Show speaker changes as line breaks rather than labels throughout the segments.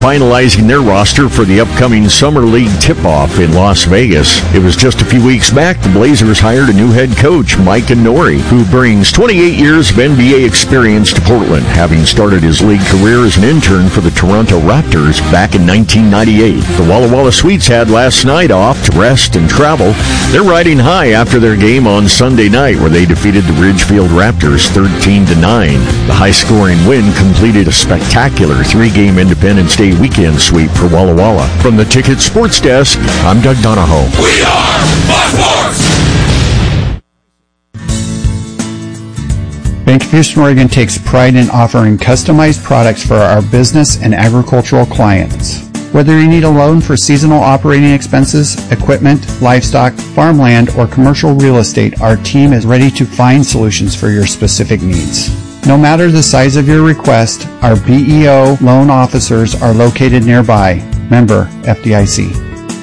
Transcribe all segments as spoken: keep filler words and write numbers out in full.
finalizing their roster for the upcoming Summer League tip-off in Las Vegas. It was just a few weeks back the Blazers hired a new head coach, Mike Inori, who brings twenty-eight years of N B A experience to Portland, having started his league career as an intern for the Toronto Raptors back in nineteen ninety-eight. The Walla Walla Sweets had last night off to rest and travel. They're riding high after their game on Sunday night, where they defeated the Ridgefield Raptors thirteen to nine. The high-scoring win completed a spectacular three-game Independence Day weekend sweep for Walla Walla. From the Ticket Sports Desk, I'm Doug Donahoe.
We are Fox Sports!
Bank of Houston, Oregon takes pride in offering customized products for our business and agricultural clients. Whether you need a loan for seasonal operating expenses, equipment, livestock, farmland, or commercial real estate, our team is ready to find solutions for your specific needs. No matter the size of your request, our B E O loan officers are located nearby. Member F D I C.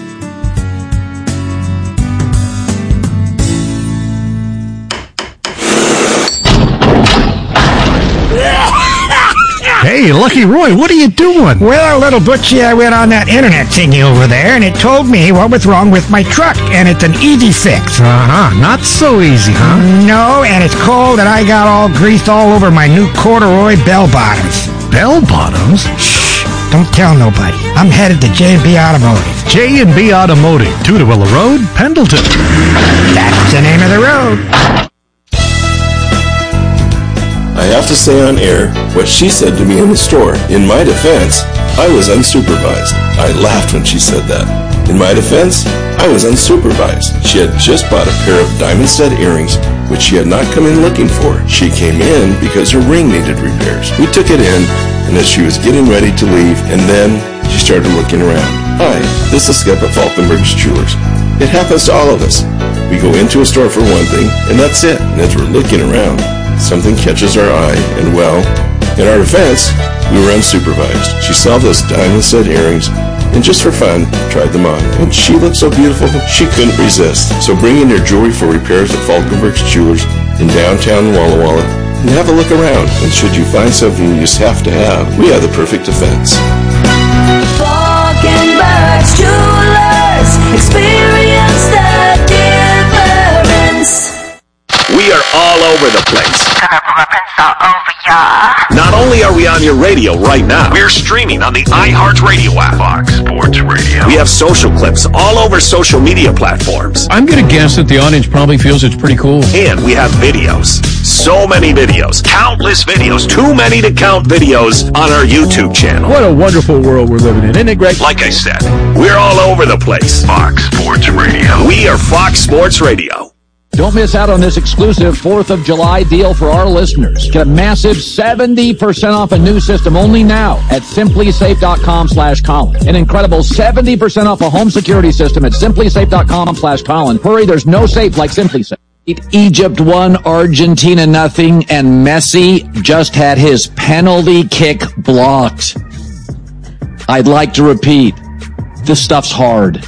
Hey, Lucky Roy, what are you doing?
Well, little Butchie, I went on that internet thingy over there, and it told me what was wrong with my truck, and it's an easy fix.
Uh-huh, not so easy, huh?
No, and it's cold, and I got all greased all over my new corduroy bell bottoms.
Bell bottoms?
Shh, don't tell nobody. I'm headed to J and B Automotive.
J and B Automotive, Tutawilla Road, Pendleton.
That's the name of the road.
I have to say on air what she said to me in the store. In my defense, I was unsupervised. I laughed when she said that. In my defense, I was unsupervised. She had just bought a pair of diamond stud earrings, which she had not come in looking for. She came in because her ring needed repairs. We took it in, and as she was getting ready to leave, and then she started looking around. Hi, this is Skip at Falkenberg's Jewelers. It happens to all of us. We go into a store for one thing, and that's it. And as we're looking around, something catches our eye, and well, in our defense, we were unsupervised. She saw those diamond stud earrings, and just for fun, tried them on. And she looked so beautiful, she couldn't resist. So bring in your jewelry for repairs at Falkenberg's Jewelers in downtown Walla Walla, and have a look around. And should you find something you just have to have, we have the perfect defense.
Falkenberg's Jewelers, experience the difference.
We are all over the place.
Gonna reference all over ya.
Not only are we on your radio right now, we're streaming on the iHeartRadio app.
Fox Sports Radio.
We have social clips all over social media platforms.
I'm gonna guess that the audience probably feels it's pretty cool.
And we have videos. So many videos. Countless videos. Too many to count videos on our YouTube channel.
What a wonderful world we're living in, isn't it great?
Like I said, we're all over the place.
Fox Sports Radio.
We are Fox Sports Radio.
Don't miss out on this exclusive fourth of July deal for our listeners. Get a massive seventy percent off a new system only now at simplysafe.com slash Colin. An incredible seventy percent off a home security system at simplysafe.com slash Colin. Hurry, there's no safe like SimpliSafe. Egypt won, Argentina nothing, and Messi just had his penalty kick blocked. I'd like to repeat, this stuff's hard.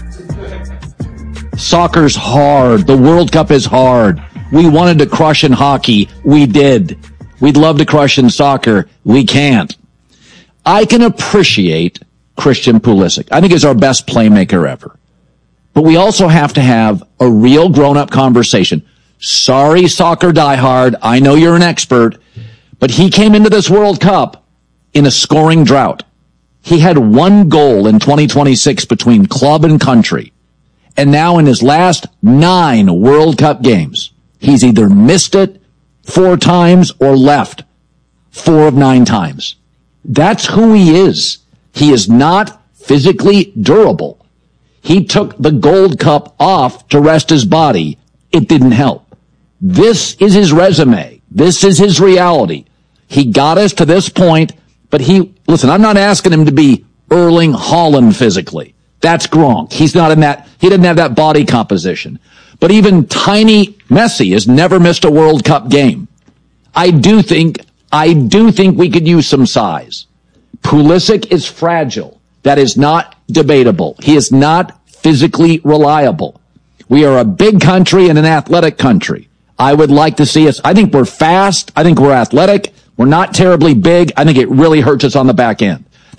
Soccer's hard. The World Cup is hard. We wanted to crush in hockey. We did. We'd love to crush in soccer. We can't. I can appreciate Christian Pulisic. I think he's our best playmaker ever. But we also have to have a real grown-up conversation. Sorry, soccer diehard. I know you're an expert. But he came into this World Cup in a scoring drought. He had one goal in twenty twenty-six between club and country. And now in his last nine World Cup games, he's either missed it four times or left four of nine times. That's who he is. He is not physically durable. He took the Gold Cup off to rest his body. It didn't help. This is his resume. This is his reality. He got us to this point, but he, listen, I'm not asking him to be Erling Haaland physically. That's Gronk. He's not in that, he didn't have that body composition. But even tiny Messi has never missed a World Cup game. I do think, I do think we could use some size. Pulisic is fragile. That is not debatable. He is not physically reliable. We are a big country and an athletic country. I would like to see us, I think we're fast. I think we're athletic. We're not terribly big. I think it really hurts us on the back end.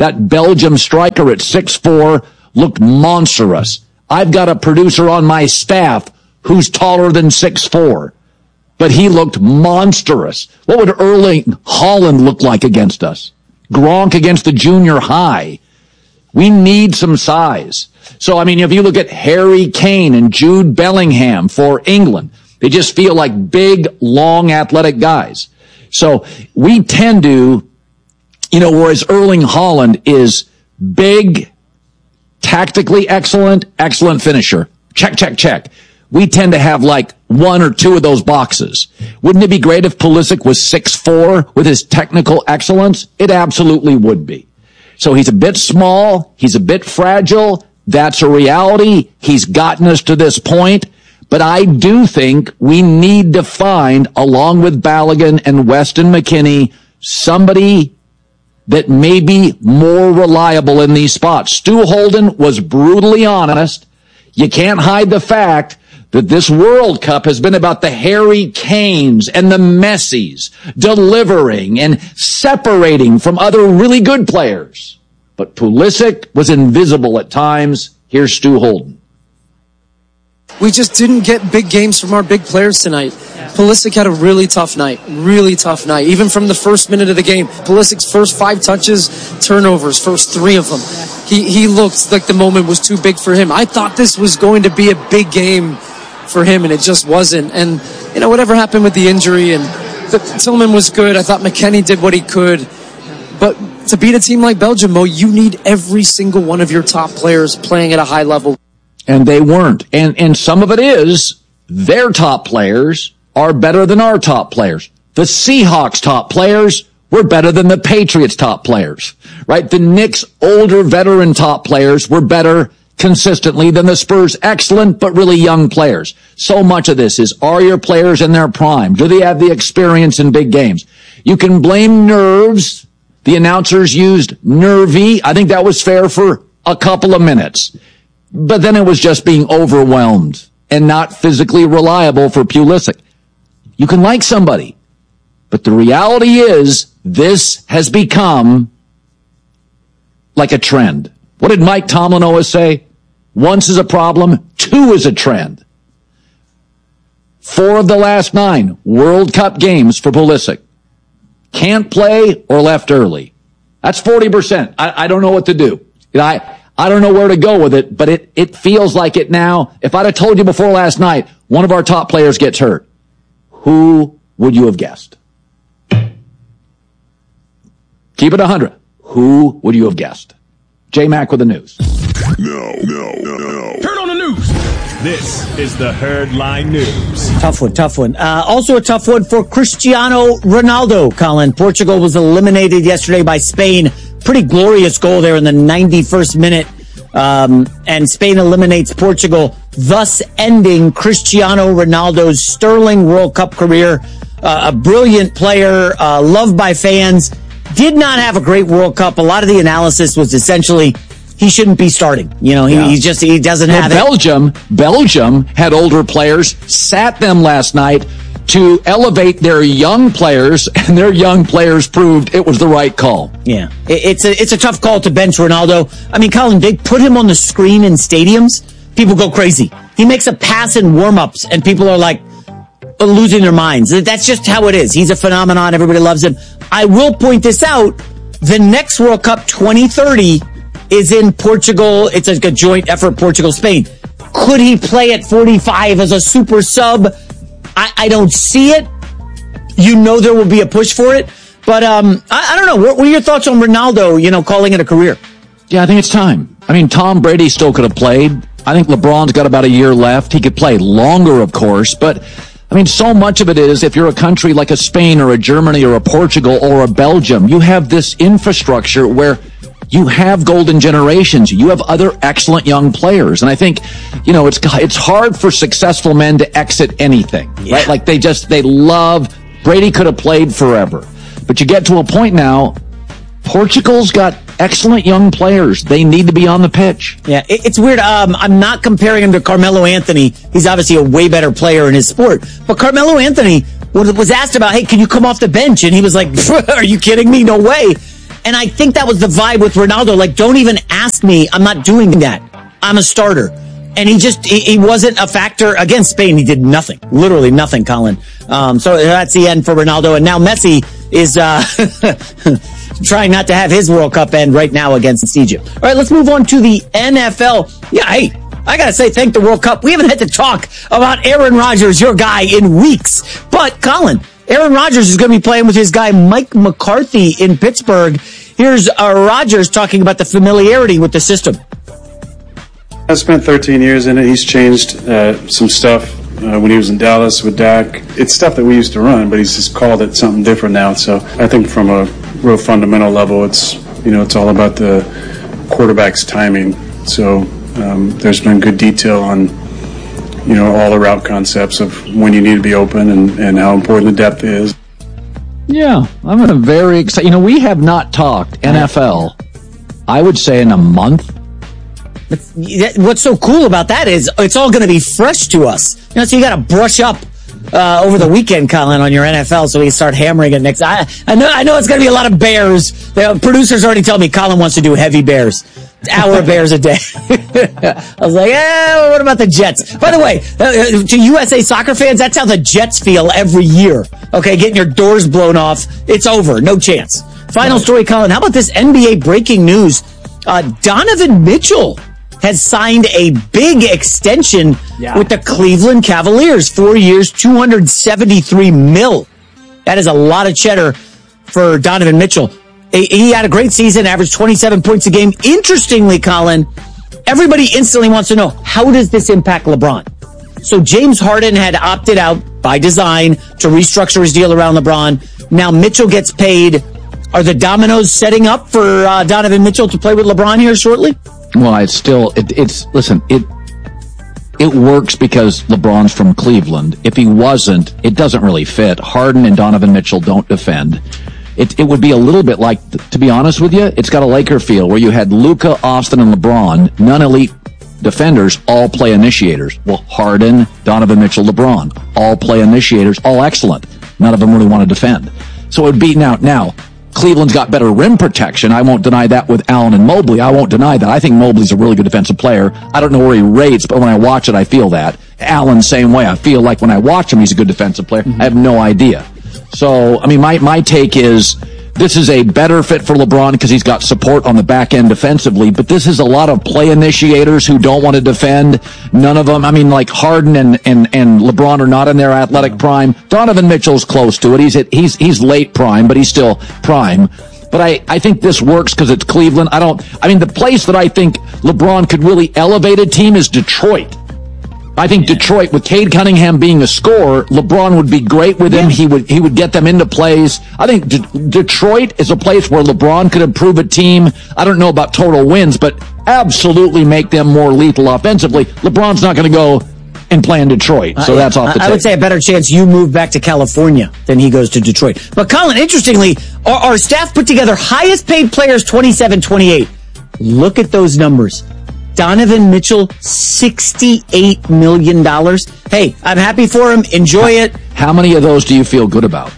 That Belgium striker at six foot four looked monstrous. I've got a producer on my staff who's taller than six foot four, but he looked monstrous. What would Erling Haaland look like against us? Gronk against the junior high. We need some size. So, I mean, if you look at Harry Kane and Jude Bellingham for England, they just feel like big, long, athletic guys. So we tend to, you know, whereas Erling Haaland is big, tactically excellent, excellent finisher. Check, check, check. We tend to have like one or two of those boxes. Wouldn't it be great if Pulisic was six foot four with his technical excellence? It absolutely would be. So he's a bit small. He's a bit fragile. That's a reality. He's gotten us to this point. But I do think we need to find, along with Balogun and Weston McKennie, somebody that may be more reliable in these spots. Stu Holden was brutally honest. You can't hide the fact that this World Cup has been about the Harry Kanes and the Messis delivering and separating from other really good players. But Pulisic was invisible at times. Here's Stu Holden.
We just didn't get big games from our big players tonight. Pulisic had a really tough night, really tough night. Even from the first minute of the game, Pulisic's first five touches, turnovers, first three of them. He he looked like the moment was too big for him. I thought this was going to be a big game for him, and it just wasn't. And, you know, whatever happened with the injury, and the, Tillman was good. I thought McKennie did what he could. But to beat a team like Belgium, Mo, you need every single one of your top players playing at a high level.
And they weren't. And and some of it is their top players are better than our top players. The Seahawks top players were better than the Patriots top players, right? The Knicks older veteran top players were better consistently than the Spurs excellent but really young players. So much of this is, are your players in their prime? Do they have the experience in big games? You can blame nerves. The announcers used nervy. I think that was fair for a couple of minutes. But then it was just being overwhelmed and not physically reliable for Pulisic. You can like somebody, but the reality is this has become like a trend. What did Mike Tomlin always say? Once is a problem, two is a trend. Four of the last nine World Cup games for Pulisic. Can't play or left early. That's forty percent. I, I don't know what to do. You know, I, I don't know where to go with it, but it, it feels like it now. If I'd have told you before last night, one of our top players gets hurt, who would you have guessed? Keep it one hundred. Who would you have guessed? J-Mac with the news.
No, no, no, no.
Turn on the news. This is the Herdline News.
Tough one, tough one. Uh, also a tough one for Cristiano Ronaldo, Colin. Portugal was eliminated yesterday by Spain. Pretty glorious goal there in the ninety-first minute. Um, and Spain eliminates Portugal, thus ending Cristiano Ronaldo's sterling World Cup career. Uh, a brilliant player, uh, loved by fans. Did not have a great World Cup. A lot of the analysis was essentially he shouldn't be starting. You know, he, yeah. he just he doesn't well, have
Belgium, it. Belgium had older players, sat them last night to elevate their young players, and their young players proved it was the right call.
Yeah, it, it's a it's a tough call to bench Ronaldo. I mean, Colin, they put him on the screen in stadiums. People go crazy. He makes a pass in warm-ups, and people are like losing their minds. That's just how it is. He's a phenomenon. Everybody loves him. I will point this out. The next World Cup, twenty thirty, is in Portugal. It's like a joint effort, Portugal-Spain. Could he play at forty-five as a super sub? I, I don't see it. You know there will be a push for it. But um, I, I don't know. What were your thoughts on Ronaldo, you know, calling it a career?
Yeah, I think it's time. I mean, Tom Brady still could have played. I think LeBron's got about a year left. He could play longer, of course. But, I mean, so much of it is if you're a country like a Spain or a Germany or a Portugal or a Belgium, you have this infrastructure where you have golden generations. You have other excellent young players. And I think, you know, it's it's hard for successful men to exit anything, yeah. right? Like they just, they love, Brady could have played forever. But you get to a point now, Portugal's got excellent young players. They need to be on the pitch.
Yeah, it, it's weird. Um, I'm not comparing him to Carmelo Anthony. He's obviously a way better player in his sport. But Carmelo Anthony was asked about, hey, can you come off the bench? And he was like, are you kidding me? No way. And I think that was the vibe with Ronaldo. Like, don't even ask me. I'm not doing that. I'm a starter. And he just, he, he wasn't a factor against Spain. He did nothing, literally nothing, Colin. Um, so that's the end for Ronaldo. And now Messi is, uh, trying not to have his World Cup end right now against Egypt. All right, let's move on to the N F L. Yeah, hey, I gotta say, thank the World Cup. We haven't had to talk about Aaron Rodgers, your guy, in weeks. But Colin, Aaron Rodgers is going to be playing with his guy Mike McCarthy in Pittsburgh. Here's uh, Rodgers talking about the familiarity with the system.
I spent thirteen years in it. He's changed uh, some stuff uh, when he was in Dallas with Dak. It's stuff that we used to run, but he's just called it something different now. So I think from a real fundamental level, it's you know it's all about the quarterback's timing. So um, there's been good detail on you know all the route concepts of when you need to be open and, and how important the depth is.
Yeah, I'm a very excited. You know, we have not talked N F L, I would say, in a month.
What's so cool about that is it's all going to be fresh to us. You know, so you got to brush up uh, over the weekend, Colin, on your N F L, so we can start hammering it next. I, I know, I know it's going to be a lot of bears. The producers already tell me Colin wants to do heavy bears, hour of bears a day. I was like, eh, what about the Jets? By the way, uh, to U S A Soccer fans, that's how the Jets feel every year. Okay, getting your doors blown off, it's over, no chance. Final story, Colin. How about this N B A breaking news? Uh, Donovan Mitchell has signed a big extension yeah. with the Cleveland Cavaliers. Four years, two hundred seventy-three mil. That is a lot of cheddar for Donovan Mitchell. He had a great season, averaged twenty-seven points a game. Interestingly, Colin, everybody instantly wants to know, how does this impact LeBron? So James Harden had opted out by design to restructure his deal around LeBron. Now Mitchell gets paid. Are the dominoes setting up for uh, Donovan Mitchell to play with LeBron here shortly?
Well, it's still, it, it's, listen, it, it works because LeBron's from Cleveland. If he wasn't, it doesn't really fit. Harden and Donovan Mitchell don't defend. It, it would be a little bit like, to be honest with you, it's got a Laker feel where you had Luka, Austin, and LeBron, non-elite defenders, all play initiators. Well, Harden, Donovan Mitchell, LeBron, all play initiators, all excellent. None of them really want to defend. So it would be now, now, Cleveland's got better rim protection. I won't deny that with Allen and Mobley. I won't deny that. I think Mobley's a really good defensive player. I don't know where he rates, but when I watch it, I feel that. Allen, same way. I feel like when I watch him, he's a good defensive player. Mm-hmm. I have no idea. So, I mean, my, my take is this is a better fit for LeBron because he's got support on the back end defensively, but this is a lot of play initiators who don't want to defend. None of them, I mean, like Harden and, and, and LeBron are not in their athletic prime. Donovan Mitchell's close to it. He's at, he's, he's late prime, but he's still prime. But I, I think this works because it's Cleveland. I don't, I mean, the place that I think LeBron could really elevate a team is Detroit. I think Detroit, with Cade Cunningham being a scorer, LeBron would be great with him. He would he would get them into plays. I think D- Detroit is a place where LeBron could improve a team. I don't know about total wins, but absolutely make them more lethal offensively. LeBron's not going to go and play in Detroit, so uh, that's off the table.
I would say a better chance you move back to California than he goes to Detroit. But Colin, interestingly, our, our staff put together highest paid players twenty-seven twenty-eight. Look at those numbers. Donovan Mitchell, sixty-eight million dollars. Hey, I'm happy for him. Enjoy it.
How many of those do you feel good about?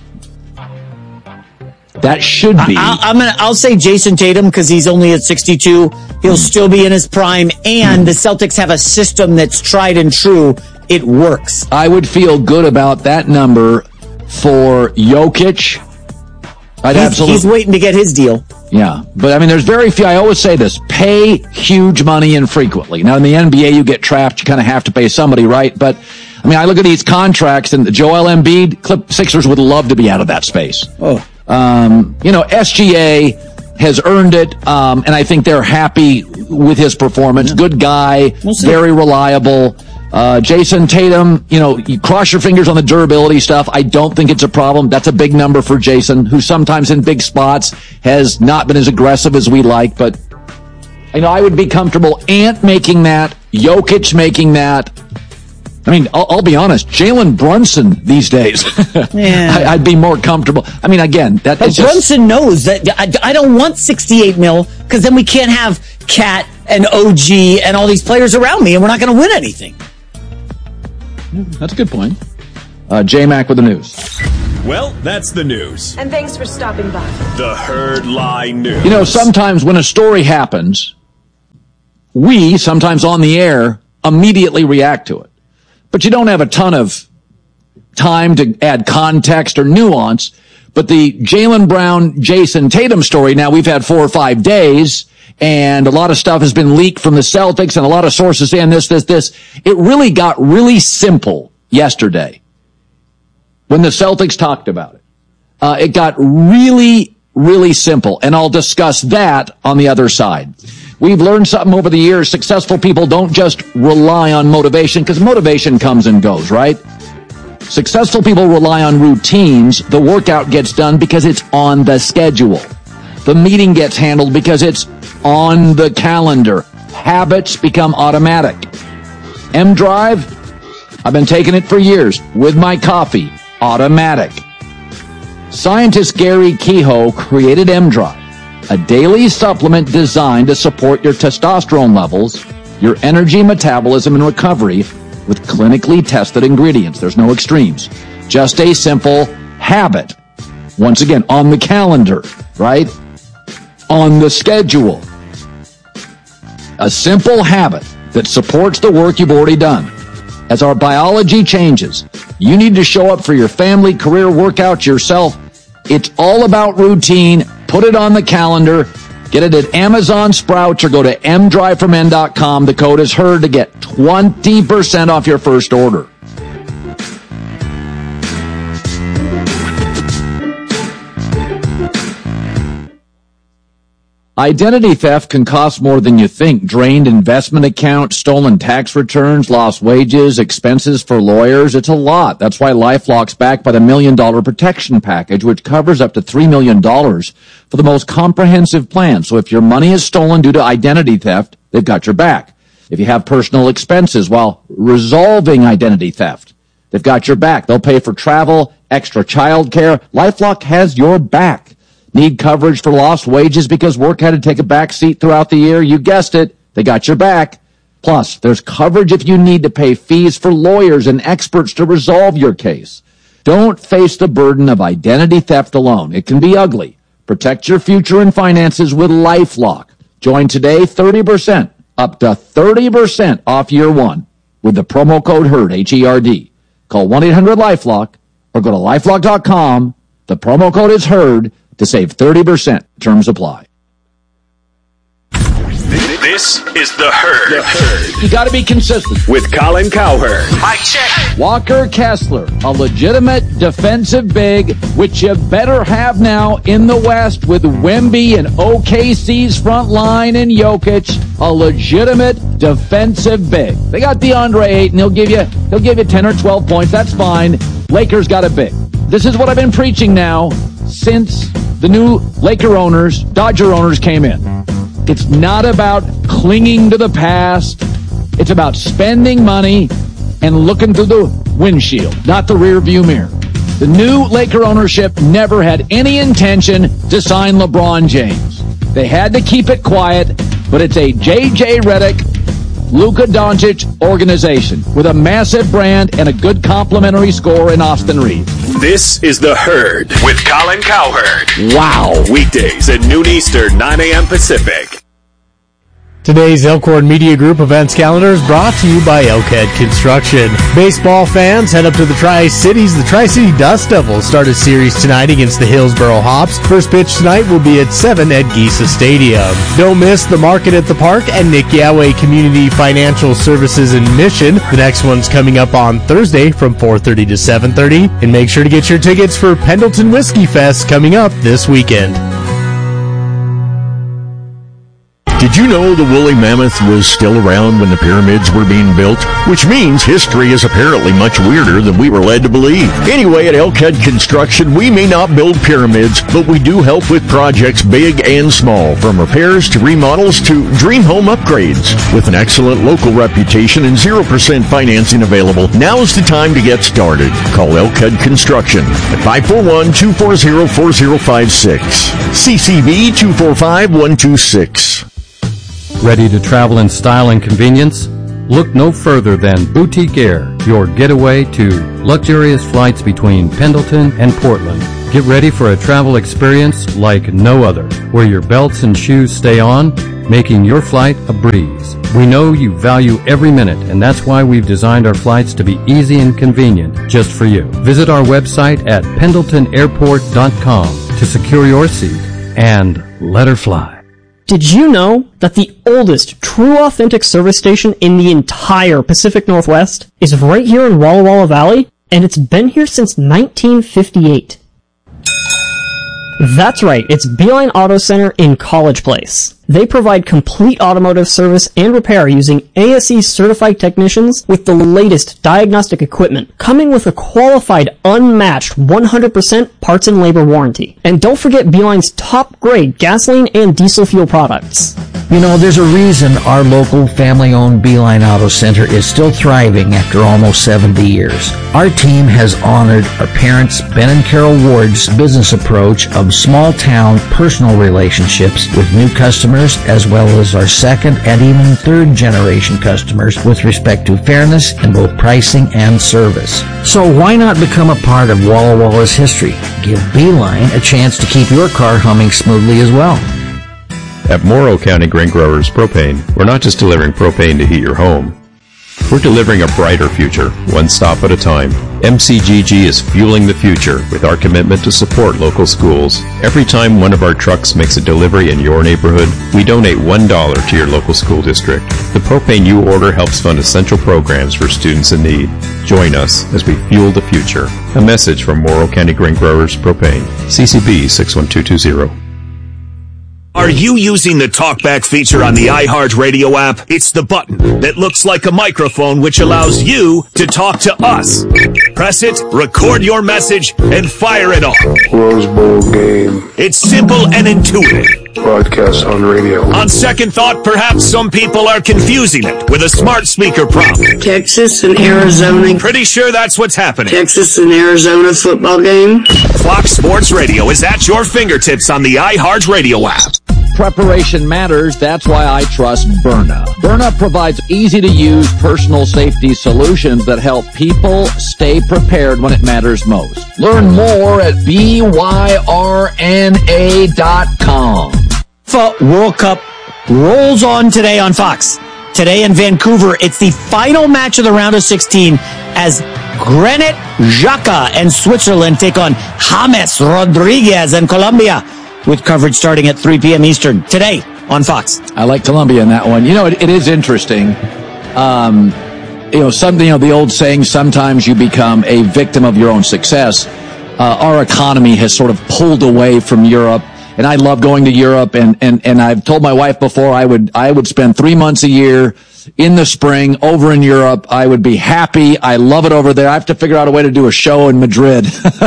That should be.
I, I'm gonna. I'll say Jason Tatum because he's only at sixty-two. He'll still be in his prime, and the Celtics have a system that's tried and true. It works.
I would feel good about that number for Jokic. I'd
he's,
absolutely.
He's waiting to get his deal.
Yeah, but I mean, there's very few. I always say this: pay huge money infrequently. Now in the N B A, you get trapped. You kind of have to pay somebody, right? But I mean, I look at these contracts, and Joel Embiid, Clip Sixers would love to be out of that space.
Oh,
um, you know, S G A has earned it, um, and I think they're happy with his performance. Yeah. Good guy, we'll very reliable. Uh, Jason Tatum, you know, you cross your fingers on the durability stuff. I don't think it's a problem. That's a big number for Jason, who sometimes in big spots has not been as aggressive as we like. But, you know, I would be comfortable Ant making that, Jokic making that. I mean, I'll, I'll be honest, Jalen Brunson these days, yeah. I, I'd be more comfortable. I mean, again, that
but
is just...
Brunson knows that I, I don't want sixty-eight mil because then we can't have Cat and O G and all these players around me and we're not going to win anything.
That's a good point. Uh, J-Mac with the news.
Well, that's the news.
And thanks for stopping by.
The Herd Line News.
You know, sometimes when a story happens, we, sometimes on the air, immediately react to it. But you don't have a ton of time to add context or nuance. But the Jaylen Brown, Jason Tatum story, now we've had four or five days, and a lot of stuff has been leaked from the Celtics, and a lot of sources saying this, this, this. It really got really simple yesterday when the Celtics talked about it. Uh, it got really, really simple, and I'll discuss that on the other side. We've learned something over the years. Successful people don't just rely on motivation, because motivation comes and goes, right? Successful people rely on routines. The workout gets done because it's on the schedule. The meeting gets handled because it's on the calendar. Habits become automatic. M-Drive, I've been taking it for years with my coffee. Automatic. Scientist Gary Kehoe created M-Drive, a daily supplement designed to support your testosterone levels, your energy, metabolism, and recovery with clinically tested ingredients. There's no extremes. Just a simple habit. Once again, on the calendar, right? On the schedule. A simple habit that supports the work you've already done. As our biology changes, you need to show up for your family, career, workout, yourself. It's all about routine. Put it on the calendar. Get it at Amazon, Sprouts, or go to m drive for men dot com. The code is HERD to get twenty percent off your first order. Identity theft can cost more than you think. Drained investment accounts, stolen tax returns, lost wages, expenses for lawyers. It's a lot. That's why LifeLock's backed by the Million Dollar Protection Package, which covers up to three million dollars for the most comprehensive plan. So if your money is stolen due to identity theft, they've got your back. If you have personal expenses while resolving identity theft, they've got your back. They'll pay for travel, extra child care. LifeLock has your back. Need coverage for lost wages because work had to take a back seat throughout the year? You guessed it. They got your back. Plus, there's coverage if you need to pay fees for lawyers and experts to resolve your case. Don't face the burden of identity theft alone. It can be ugly. Protect your future and finances with LifeLock. Join today, thirty percent, up to thirty percent off year one with the promo code HERD, H E R D. Call one eight hundred LifeLock or go to lifelock dot com. The promo code is HERD to save thirty percent. Terms apply.
This is The Herd. The Herd.
You got to be consistent.
With Colin Cowherd.
Mike check.
Walker Kessler, a legitimate defensive big, which you better have now in the West with Wemby and O K C's front line and Jokic, a legitimate defensive big. They got DeAndre Ayton. He'll give you, he'll give you ten or twelve points. That's fine. Lakers got a big. This is what I've been preaching now since the new Laker owners, Dodger owners came in. It's not about clinging to the past. It's about spending money and looking through the windshield, not the rear view mirror. The new Laker ownership never had any intention to sign LeBron James. They had to keep it quiet, but it's a J J Redick, Luka Doncic organization with a massive brand and a good complimentary score in Austin Reeves.
This is The Herd with Colin Cowherd.
Wow.
Weekdays at noon Eastern, nine a.m. Pacific.
Today's Elkhorn Media Group events calendar is brought to you by Elkhead Construction. Baseball fans, head up to the Tri-Cities. The Tri-City Dust Devils start a series tonight against the Hillsboro Hops. First pitch tonight will be at seven at Giesa Stadium. Don't miss the Market at the Park and Nick Yahweh Community Financial Services in Mission. The next one's coming up on Thursday from four thirty to seven thirty. And make sure to get your tickets for Pendleton Whiskey Fest coming up this weekend.
Did you know the woolly mammoth was still around when the pyramids were being built? Which means history is apparently much weirder than we were led to believe. Anyway, at Elkhead Construction, we may not build pyramids, but we do help with projects big and small, from repairs to remodels to dream home upgrades. With an excellent local reputation and zero percent financing available, now is the time to get started. Call Elkhead Construction at five four one, two four zero, four zero five six. C C B two four five, one two six.
Ready to travel in style and convenience?
Look no further than Boutique Air, your getaway to luxurious flights between Pendleton and Portland. Get ready for a travel experience like no other, where your belts and shoes stay on, making your flight a breeze. We know you value every minute, and that's why we've designed our flights to be easy and convenient just for you. Visit our website at pendleton airport dot com to secure your seat and let her fly.
Did you know that the oldest true authentic service station in the entire Pacific Northwest is right here in Walla Walla Valley? And it's been here since nineteen fifty-eight. That's right, it's Beeline Auto Center in College Place. They provide complete automotive service and repair using A S E certified technicians with the latest diagnostic equipment, coming with a qualified, unmatched one hundred percent parts and labor warranty. And don't forget Beeline's top-grade gasoline and diesel fuel products.
You know, there's a reason our local family-owned Beeline Auto Center is still thriving after almost seventy years. Our team has honored our parents, Ben and Carol Ward's business approach of small-town personal relationships with new customers, as well as our second and even third generation customers with respect to fairness in both pricing and service. So why not become a part of Walla Walla's history? Give Beeline a chance to keep your car humming smoothly as well.
At Morrow County Grain Growers Propane, we're not just delivering propane to heat your home. We're delivering a brighter future, one stop at a time. M C G G is fueling the future with our commitment to support local schools. Every time one of our trucks makes a delivery in your neighborhood, we donate one dollar to your local school district. The propane you order helps fund essential programs for students in need. Join us as we fuel the future. A message from Morrow County Grain Growers Propane. C C B six one two two zero.
Are you using the TalkBack feature on the iHeartRadio app? It's the button that looks like a microphone which allows you to talk to us. Press it, record your message, and fire it off.
Rose Bowl game.
It's simple and intuitive.
Broadcast on radio.
On second thought, perhaps some people are confusing it with a smart speaker prompt.
Texas and Arizona.
Pretty sure that's what's happening.
Texas and Arizona football game.
Fox Sports Radio is at your fingertips on the iHeartRadio app.
Preparation matters. That's why I trust Byrna. Byrna provides easy-to-use personal safety solutions that help people stay prepared when it matters most. Learn more at B Y R N A dot com.
FIFA World Cup rolls on today on Fox. Today in Vancouver, it's the final match of the round of sixteen as Granit Xhaka and Switzerland take on James Rodriguez and Colombia, with coverage starting at three p.m. Eastern today on Fox.
I like Colombia in that one. You know, it, it is interesting. Um, you know, something, you know, the old saying, sometimes you become a victim of your own success. Uh, our economy has sort of pulled away from Europe. And I love going to Europe, and, and, and I've told my wife before I would, I would spend three months a year in the spring over in Europe. I would be happy. I love it over there. I have to figure out a way to do a show in Madrid.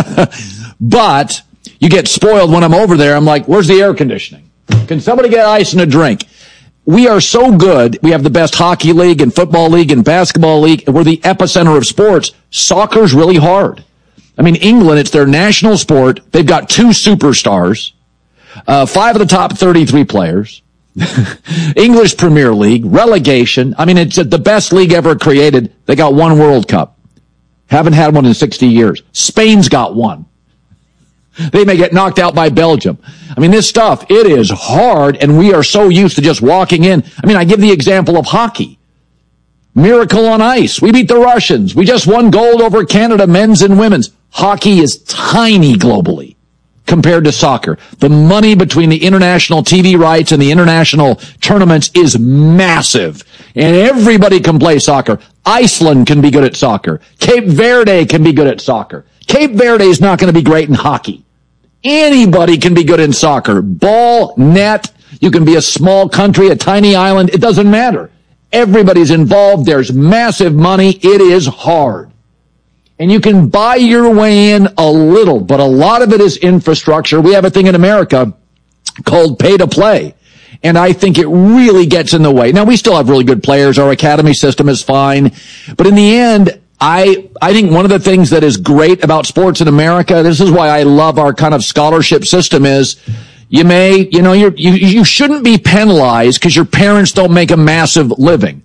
But you get spoiled when I'm over there. I'm like, where's the air conditioning? Can somebody get ice and a drink? We are so good. We have the best hockey league and football league and basketball league, and we're the epicenter of sports. Soccer's really hard. I mean, England, it's their national sport. They've got two superstars. Uh, five of the top thirty-three players, English Premier League, relegation. I mean, it's the best league ever created. They got one World Cup. Haven't had one in sixty years. Spain's got one. They may get knocked out by Belgium. I mean, this stuff, it is hard, and we are so used to just walking in. I mean, I give the example of hockey. Miracle on ice. We beat the Russians. We just won gold over Canada, men's and women's. Hockey is tiny globally compared to soccer. The money between the international T V rights and the international tournaments is massive. And everybody can play soccer. Iceland can be good at soccer. Cape Verde can be good at soccer. Cape Verde is not going to be great in hockey. Anybody can be good in soccer. Ball, net, you can be a small country, a tiny island. It doesn't matter. Everybody's involved. There's massive money. It is hard. And you can buy your way in a little, but a lot of it is infrastructure. We have a thing in America called pay to play. And I think it really gets in the way. Now, we still have really good players. Our academy system is fine. But in the end, I, I think one of the things that is great about sports in America, this is why I love our kind of scholarship system, is you may, you know, you're, you, you shouldn't be penalized because your parents don't make a massive living.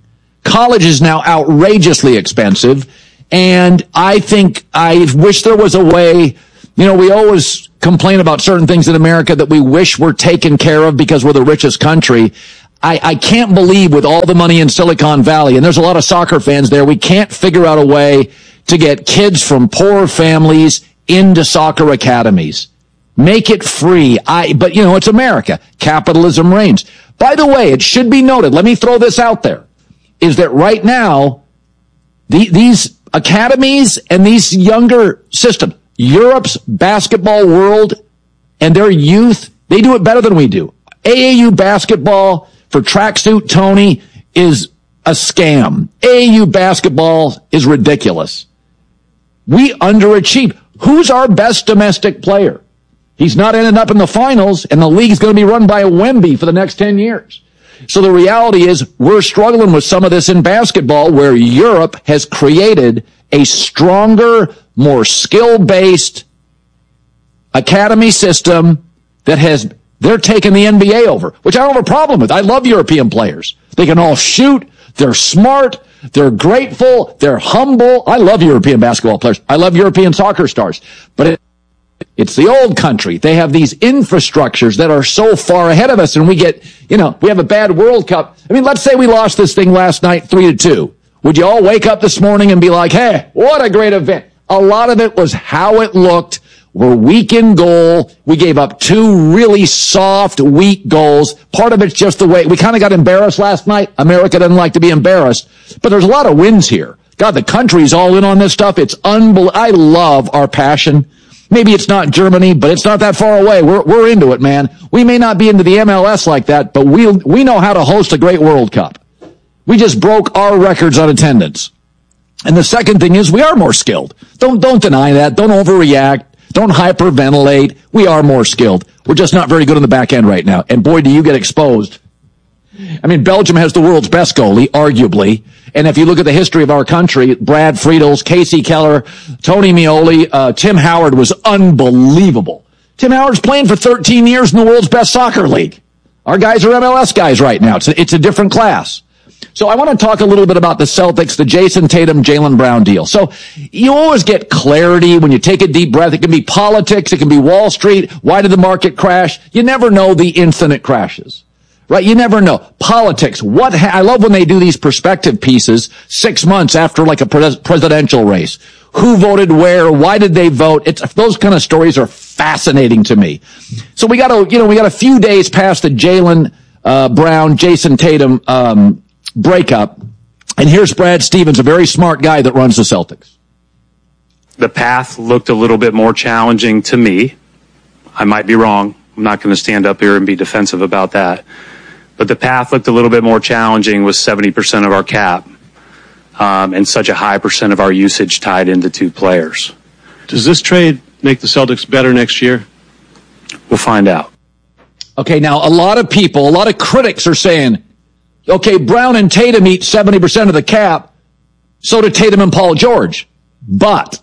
college is now outrageously expensive. And I think I wish there was a way, you know, we always complain about certain things in America that we wish were taken care of because we're the richest country. I, I can't believe with all the money in Silicon Valley, and there's a lot of soccer fans there, we can't figure out a way to get kids from poor families into soccer academies. Make it free. I, but you know, it's America. Capitalism reigns. By the way, it should be noted, let me throw this out there, is that right now, the, these academies and these younger systems, Europe's basketball world and their youth, they do it better than we do. A A U basketball for Tracksuit Tony is a scam. A A U basketball is ridiculous. We underachieve. Who's our best domestic player? He's not ending up in the finals, and the league's going to be run by a Wemby for the next ten years. So the reality is we're struggling with some of this in basketball where Europe has created a stronger, more skill-based academy system that has, they're taking the N B A over, which I don't have a problem with. I love European players. They can all shoot. They're smart. They're grateful. They're humble. I love European basketball players. I love European soccer stars. But it, it's the old country. They have these infrastructures that are so far ahead of us, and we get, you know, we have a bad World Cup. I mean, let's say we lost this thing last night three to two. Would you all wake up this morning and be like, hey, what a great event? A lot of it was how it looked. We're weak in goal. We gave up two really soft, weak goals. Part of it's just the way we kind of got embarrassed last night. America doesn't like to be embarrassed, but there's a lot of wins here. God, the country's all in on this stuff. It's unbelievable. I love our passion. Maybe it's not Germany, but it's not that far away. We're, we're into it, man. We may not be into the M L S like that, but we we know how to host a great World Cup. We just broke our records on attendance. And the second thing is we are more skilled. Don't, don't deny that. Don't overreact. Don't hyperventilate. We are more skilled. We're just not very good on the back end right now. And boy, do you get exposed. I mean, Belgium has the world's best goalie, arguably. And if you look at the history of our country, Brad Friedels, Casey Keller, Tony Meoli, uh, Tim Howard was unbelievable. Tim Howard's playing for thirteen years in the world's best soccer league. Our guys are M L S guys right now. It's a, it's a different class. So I want to talk a little bit about the Celtics, the Jason Tatum, Jaylen Brown deal. So you always get clarity when you take a deep breath. It can be politics. It can be Wall Street. Why did the market crash? You never know the instant it crashes, right? You never know. Politics. What ha- I love when they do these perspective pieces six months after like a pres- presidential race. Who voted where? Why did they vote? It's, those kind of stories are fascinating to me. So we got a, you know, we got a few days past the Jaylen uh, Brown, Jason Tatum, um, breakup. And here's Brad Stevens, a very smart guy that runs the Celtics.
The path looked a little bit more challenging to me. I might be wrong. I'm not going to stand up here and be defensive about that. But the path looked a little bit more challenging with seventy percent of our cap um, and such a high percent of our usage tied into two players.
Does this trade make the Celtics better next year?
We'll find out.
Okay, now a lot of people, a lot of critics are saying, okay, Brown and Tatum eat seventy percent of the cap. So do Tatum and Paul George. But,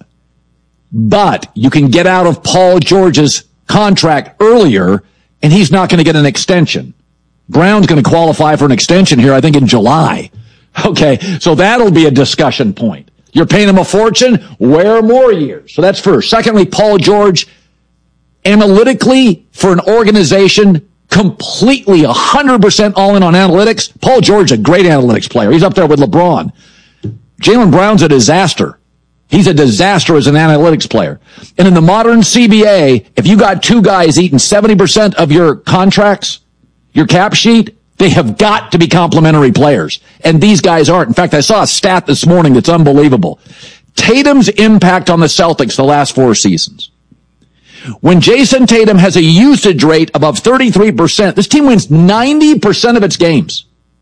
but you can get out of Paul George's contract earlier and he's not going to get an extension. Brown's going to qualify for an extension here, I think in July. Okay. So that'll be a discussion point. You're paying him a fortune. Wear more years. So that's first. Secondly, Paul George, analytically for an organization completely one hundred percent all in on analytics. Paul George, a great analytics player. He's up there with LeBron. Jaylen Brown's a disaster. He's a disaster as an analytics player. And in the modern C B A, if you got two guys eating seventy percent of your contracts, your cap sheet, they have got to be complementary players. And these guys aren't. In fact, I saw a stat this morning that's unbelievable. Tatum's impact on the Celtics the last four seasons. When Jason Tatum has a usage rate above thirty-three percent, this team wins ninety percent of its games.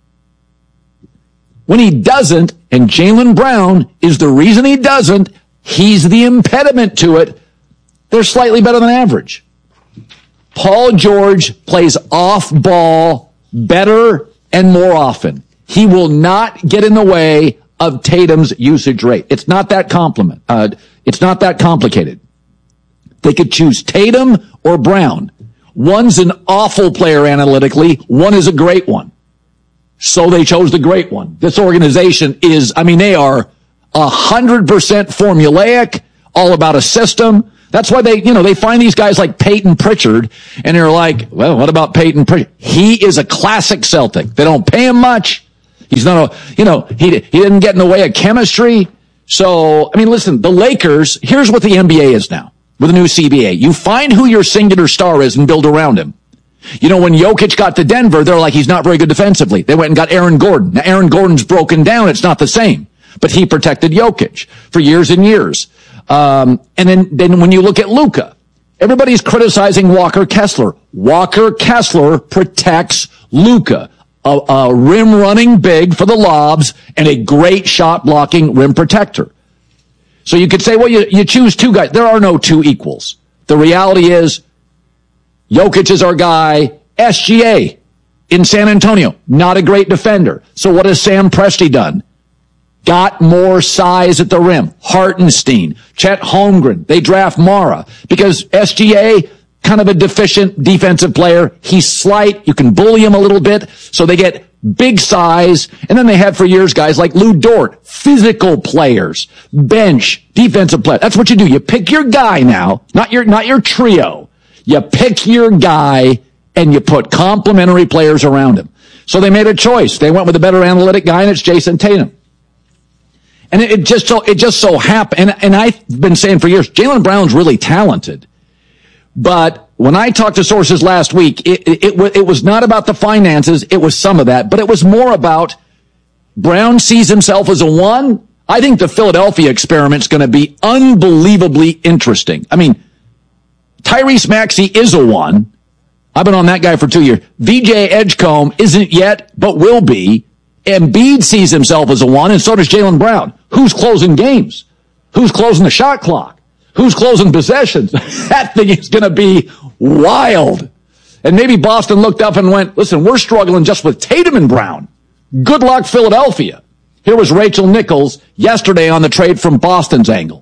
When he doesn't, and Jaylen Brown is the reason he doesn't, he's the impediment to it, they're slightly better than average. Paul George plays off ball better and more often. He will not get in the way of Tatum's usage rate. It's not that compliment. Uh, it's not that complicated. They could choose Tatum or Brown. One's an awful player analytically. One is a great one. So they chose the great one. This organization is, I mean, they are a hundred percent formulaic, all about a system. That's why they, you know, they find these guys like Peyton Pritchard, and they're like, well, what about Peyton Pritchard? He is a classic Celtic. They don't pay him much. He's not a, you know, he, he didn't get in the way of chemistry. So, I mean, listen, the Lakers, here's what the N B A is now with the new C B A. You find who your singular star is and build around him. You know, when Jokic got to Denver, they're like, he's not very good defensively. They went and got Aaron Gordon. Now, Aaron Gordon's broken down. It's not the same. But he protected Jokic for years and years. Um, and then, then when you look at Luka, everybody's criticizing Walker Kessler. Walker Kessler protects Luka. A, a rim running big for the lobs and a great shot blocking rim protector. So you could say, well, you, you choose two guys. There are no two equals. The reality is, Jokic is our guy. S G A in San Antonio, not a great defender. So what has Sam Presti done? Got more size at the rim. Hartenstein, Chet Holmgren. They draft Mara because S G A, kind of a deficient defensive player. He's slight. You can bully him a little bit. So they get big size. And then they had for years guys like Lou Dort, physical players, bench, defensive player. That's what you do. You pick your guy now, not your, not your trio. You pick your guy and you put complementary players around him. So they made a choice. They went with a better analytic guy, and it's Jason Tatum. And it, it just so, it just so happened, and, and I've been saying for years, Jaylen Brown's really talented. But when I talked to sources last week, it, it, it, it was not about the finances. It was some of that, but it was more about Brown sees himself as a one. I think the Philadelphia experiment's going to be unbelievably interesting. I mean, Tyrese Maxey is a one. I've been on that guy for two years. V J Edgecombe isn't yet, but will be. Embiid sees himself as a one, and so does Jaylen Brown. Who's closing games? Who's closing the shot clock? Who's closing possessions? That thing is going to be wild. And maybe Boston looked up and went, listen, we're struggling just with Tatum and Brown. Good luck, Philadelphia. Here was Rachel Nichols yesterday on the trade from Boston's angle.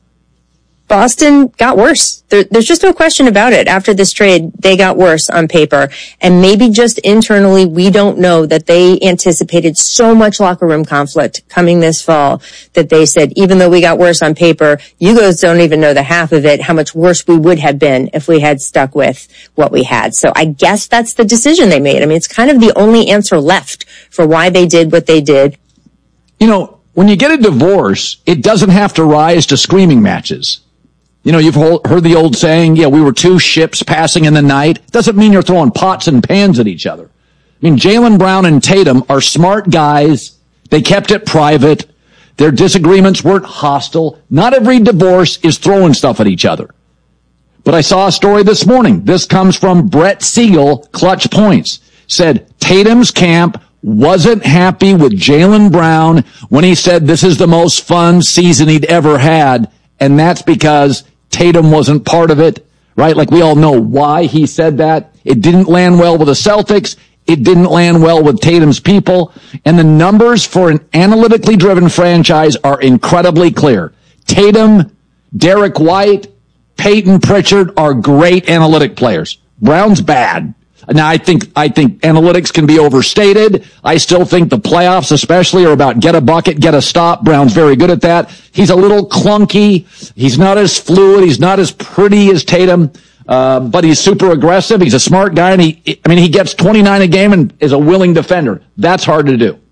Boston got worse. There, there's just no question about it. After this trade, they got worse on paper. And maybe just internally, we don't know that they anticipated so much locker room conflict coming this fall that they said, even though we got worse on paper, you guys don't even know the half of it, how much worse we would have been if we had stuck with what we had. So I guess that's the decision they made. I mean, it's kind of the only answer left for why they did what they did.
You know, when you get a divorce, it doesn't have to rise to screaming matches. You know, you've heard the old saying, yeah, we were two ships passing in the night. Doesn't mean you're throwing pots and pans at each other. I mean, Jaylen Brown and Tatum are smart guys. They kept it private. Their disagreements weren't hostile. Not every divorce is throwing stuff at each other. But I saw a story this morning. This comes from Brett Siegel, Clutch Points. Said Tatum's camp wasn't happy with Jaylen Brown when he said this is the most fun season he'd ever had. And that's because Tatum wasn't part of it, right? Like we all know why he said that. It didn't land well with the Celtics. It didn't land well with Tatum's people. And the numbers for an analytically driven franchise are incredibly clear. Tatum, Derek White, Peyton Pritchard are great analytic players. Brown's bad. Now, I think, I think analytics can be overstated. I still think the playoffs especially are about get a bucket, get a stop. Brown's very good at that. He's a little clunky. He's not as fluid. He's not as pretty as Tatum. Uh, but he's super aggressive. He's a smart guy. And he, I mean, he gets twenty-nine a game and is a willing defender. That's hard to do.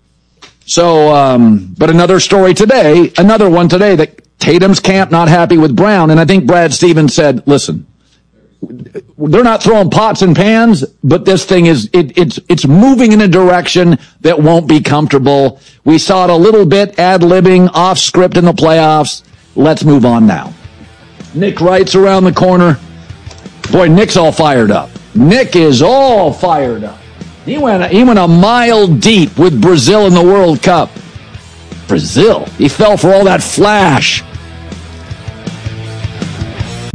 So, um, but another story today, another one today that Tatum's camp not happy with Brown. And I think Brad Stevens said, listen, they're not throwing pots and pans, but this thing is, it, it's, it's moving in a direction that won't be comfortable. We saw it a little bit ad-libbing off script in the playoffs. Let's move on now. Nick Wright's around the corner. Boy, Nick's all fired up. Nick is all fired up. He went, he went a mile deep with Brazil in the World Cup. Brazil. He fell for all that flash.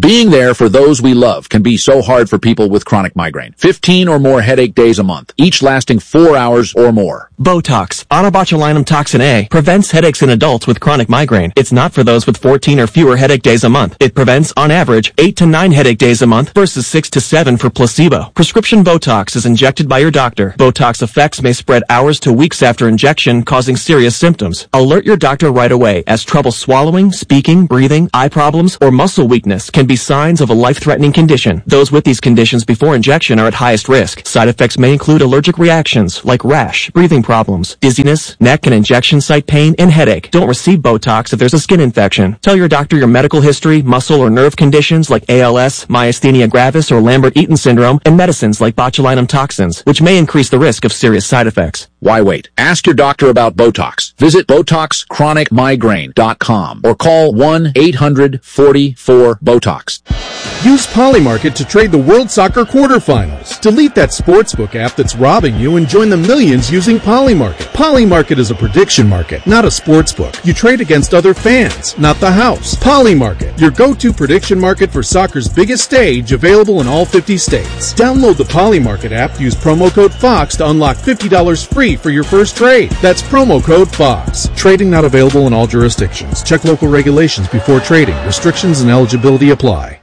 Being there for those we love can be so hard for people with chronic migraine. fifteen or more headache days a month, each lasting four hours or more.
Botox, onabotulinum toxin A, prevents headaches in adults with chronic migraine. It's not for those with fourteen or fewer headache days a month. It prevents, on average, eight to nine headache days a month versus six to seven for placebo. Prescription Botox is injected by your doctor. Botox effects may spread hours to weeks after injection, causing serious symptoms. Alert your doctor right away, as trouble swallowing, speaking, breathing, eye problems, or muscle weakness can be signs of a life-threatening condition. Those with these conditions before injection are at highest risk. Side effects may include allergic reactions like rash, breathing problems, dizziness, neck and injection site pain, and headache. Don't receive Botox if there's a skin infection. Tell your doctor your medical history, muscle or nerve conditions like A L S, myasthenia gravis, or Lambert-Eaton syndrome, and medicines like botulinum toxins, which may increase the risk of serious side effects.
Why wait? Ask your doctor about Botox. Visit Botox Chronic Migraine dot com or call one eight hundred forty-four BOTOX.
Use Polymarket to trade the World Soccer quarterfinals. Delete that sportsbook app that's robbing you and join the millions using Polymarket. Polymarket is a prediction market, not a sportsbook. You trade against other fans, not the house. Polymarket, your go-to prediction market for soccer's biggest stage, available in all fifty states. Download the Polymarket app, use promo code FOX to unlock fifty dollars free for your first trade. That's promo code FOX. Trading not available in all jurisdictions. Check local regulations before trading. Restrictions and eligibility apply.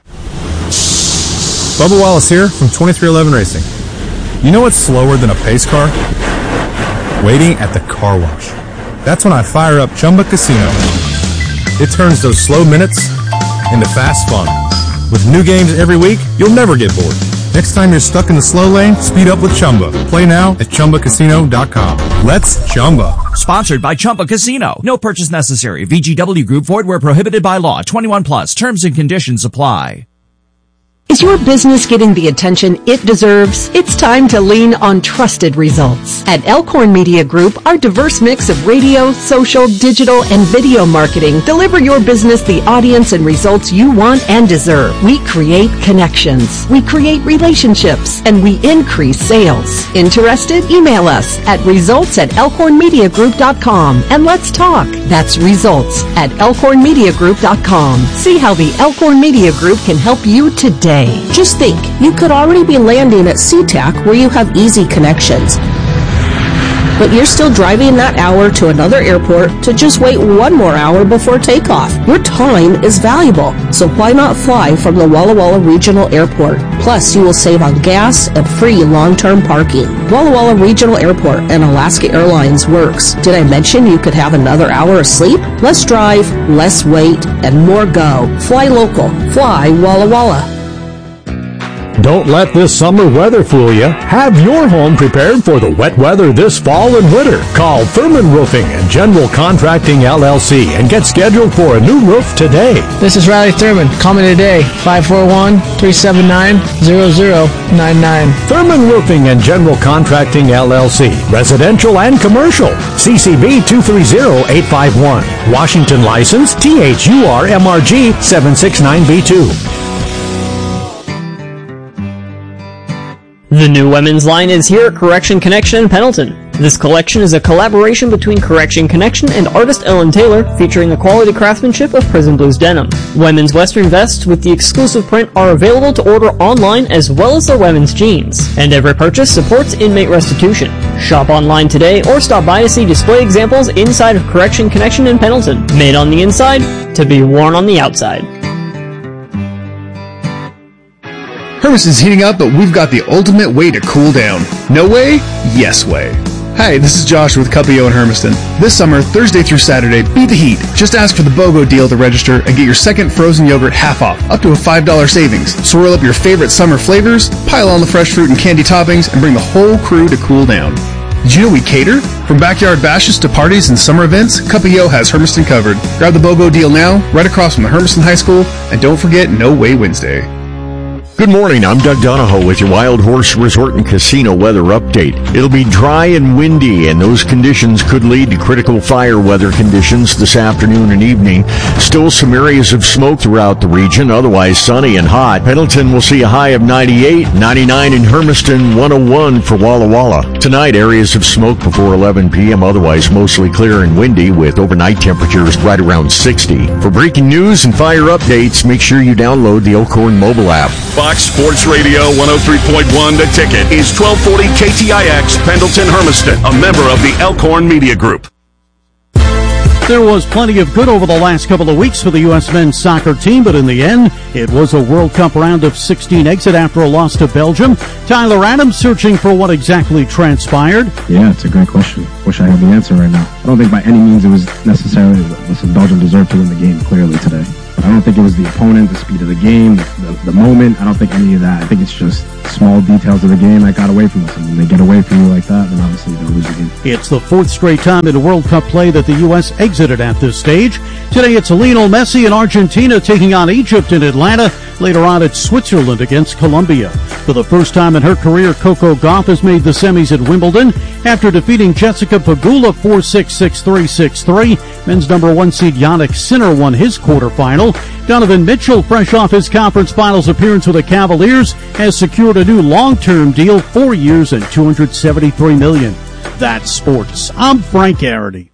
Bubba Wallace here from twenty-three eleven Racing. You know what's slower than a pace car? Waiting at the car wash. That's when I fire up Chumba Casino. It turns those slow minutes into fast fun. With new games every week, you'll never get bored. Next time you're stuck in the slow lane, speed up with Chumba. Play now at Chumba Casino dot com. Let's Chumba.
Sponsored by Chumba Casino. No purchase necessary. V G W Group. Void where prohibited by law. twenty-one plus. Terms and conditions apply.
Is your business getting the attention it deserves? It's time to lean on trusted results. At Elkhorn Media Group, our diverse mix of radio, social, digital, and video marketing deliver your business the audience and results you want and deserve. We create connections, we create relationships, and we increase sales. Interested? Email us at results at elkhorn media group dot com and let's talk. That's results at elkhorn media group dot com. See how the Elkhorn Media Group can help you today.
Just think, you could already be landing at SeaTac where you have easy connections. But you're still driving that hour to another airport to just wait one more hour before takeoff. Your time is valuable, so why not fly from the Walla Walla Regional Airport? Plus, you will save on gas and free long-term parking. Walla Walla Regional Airport and Alaska Airlines works. Did I mention you could have another hour of sleep? Less drive, less wait, and more go. Fly local. Fly Walla Walla.
Don't let this summer weather fool you. Have your home prepared for the wet weather this fall and winter. Call Thurman Roofing and General Contracting L L C and get scheduled for a new roof today.
This is Riley Thurman. Call me today, five four one, three seven nine, zero zero nine nine.
Thurman Roofing and General Contracting L L C. Residential and commercial. C C B two three zero eight five one. Washington license T H U R M R G seven six nine B two.
The new women's line is here at Correction Connection in Pendleton. This collection is a collaboration between Correction Connection and artist Ellen Taylor, featuring the quality craftsmanship of Prison Blues denim. Women's western vests with the exclusive print are available to order online, as well as their women's jeans. And every purchase supports inmate restitution. Shop online today or stop by to see display examples inside of Correction Connection in Pendleton. Made on the inside to be worn on the outside.
Hermiston's heating up, but we've got the ultimate way to cool down. No way? Yes way. Hi, this is Josh with Cuppio in Hermiston. This summer, Thursday through Saturday, beat the heat. Just ask for the BOGO deal to register and get your second frozen yogurt half off, up to a five dollars savings. Swirl up your favorite summer flavors, pile on the fresh fruit and candy toppings, and bring the whole crew to cool down. Did you know we cater? From backyard bashes to parties and summer events, Cuppio has Hermiston covered. Grab the BOGO deal now, right across from the Hermiston High School, and don't forget No Way Wednesday.
Good morning, I'm Doug Donahoe with your Wild Horse Resort and Casino weather update. It'll be dry and windy, and those conditions could lead to critical fire weather conditions this afternoon and evening. Still some areas of smoke throughout the region, otherwise sunny and hot. Pendleton will see a high of ninety-eight, ninety-nine in Hermiston, one oh one for Walla Walla. Tonight, areas of smoke before eleven p.m., otherwise mostly clear and windy with overnight temperatures right around sixty. For breaking news and fire updates, make sure you download the Elkhorn mobile app.
Fox Sports Radio one oh three point one The Ticket is twelve forty K T I X Pendleton Hermiston, a member of the Elkhorn Media Group.
There was plenty of good over the last couple of weeks for the U S men's soccer team, but in the end, it was a World Cup round of sixteen exit after a loss to Belgium. Tyler Adams searching for what exactly transpired.
Yeah, it's a great question. Wish I had the answer right now. I don't think by any means it was necessarily, listen, Belgium deserved to win the game clearly today. I don't think it was the opponent, the speed of the game, the, the, the moment. I don't think any of that. I think it's just small details of the game that got away from us. And when they get away from you like that, then obviously they'll lose the game.
It's the fourth straight time in a World Cup play that the U S exited at this stage. Today it's Lionel Messi and Argentina taking on Egypt in Atlanta. Later on it's Switzerland against Colombia. For the first time in her career, Coco Gauff has made the semis at Wimbledon after defeating Jessica Pegula four six, six three, six three. Men's number one seed Yannick Sinner won his quarterfinal. Donovan Mitchell, fresh off his conference finals appearance with the Cavaliers, has secured a new long-term deal, four years and two hundred seventy-three million dollars. That's sports. I'm Frank Arity.